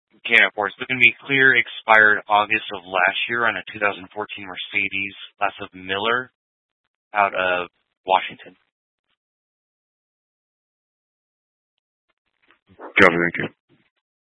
Canada for. It's going to be clear expired August of last year on a 2014 Mercedes class of Miller out of Washington. Copy, thank you.